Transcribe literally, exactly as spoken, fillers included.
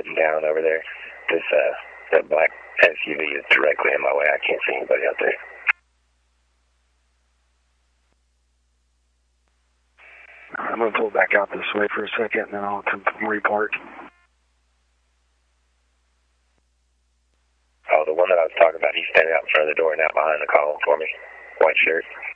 sitting down over there. This, uh, that black S U V is directly in my way. I can't see anybody out there. I'm going to pull back out this way for a second, and then I'll come report. Oh, the one that I was talking about, he's standing out in front of the door and out behind the column for me. White shirt.